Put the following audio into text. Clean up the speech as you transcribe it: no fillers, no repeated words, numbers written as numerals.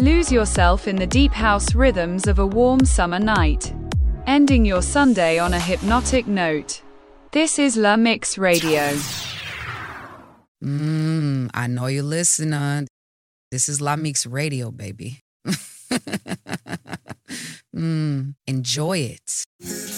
Lose yourself in the deep house rhythms of a warm summer night, ending your Sunday on a hypnotic note. This is La Mix Radio. I know you're listening. This is La Mix Radio, baby. Enjoy it.